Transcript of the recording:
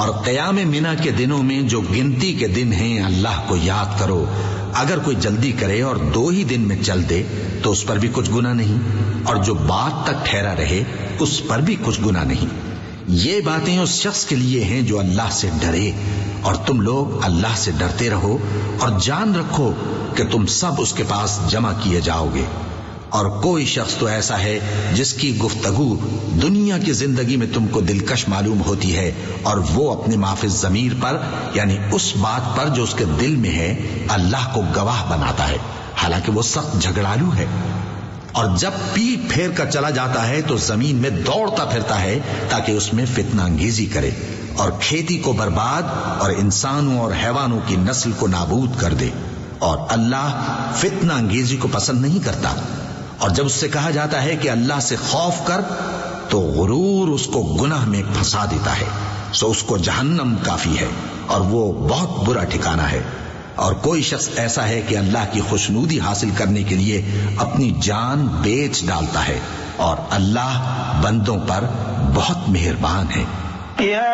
اور قیام منا کے دنوں میں جو گنتی کے دن ہیں اللہ کو یاد کرو. اگر کوئی جلدی کرے اور 2 ہی دن میں چل دے تو اس پر بھی کچھ گناہ نہیں، اور جو بعد تک ٹھہرا رہے اس پر بھی کچھ گناہ نہیں. یہ باتیں اس شخص کے لیے ہیں جو اللہ سے ڈرے، اور تم لوگ اللہ سے ڈرتے رہو اور جان رکھو کہ تم سب اس کے پاس جمع کیے جاؤ گے. اور کوئی شخص تو ایسا ہے جس کی گفتگو دنیا کی زندگی میں تم کو دلکش معلوم ہوتی ہے، اور وہ اپنے معافی ضمیر پر یعنی اس بات پر جو اس کے دل میں ہے اللہ کو گواہ بناتا ہے، حالانکہ وہ سخت جھگڑالو ہے. اور جب پیٹ پھیر کر چلا جاتا ہے تو زمین میں دوڑتا پھرتا ہے تاکہ اس میں فتنہ انگیزی کرے اور کھیتی کو برباد اور انسانوں اور حیوانوں کی نسل کو نابود کر دے. اور اللہ فتنہ انگیزی کو پسند نہیں کرتا. اور جب اس سے کہا جاتا ہے کہ اللہ سے خوف کر تو غرور اس کو گناہ میں پھنسا دیتا ہے، سو اس کو جہنم کافی ہے اور وہ بہت برا ٹھکانہ ہے. اور کوئی شخص ایسا ہے کہ اللہ کی خوشنودی حاصل کرنے کے لیے اپنی جان بیچ ڈالتا ہے، اور اللہ بندوں پر بہت مہربان ہے.